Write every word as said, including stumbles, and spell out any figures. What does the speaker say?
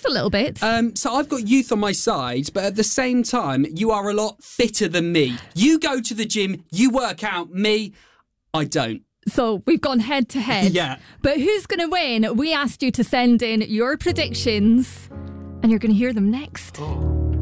Just a little bit. Um, so I've got youth on my side, but at the same time, you are a lot fitter than me. You go to the gym, you work out. Me, I don't. So we've gone head to head. Yeah. But who's going to win? We asked you to send in your predictions, and you're going to hear them next. Oh.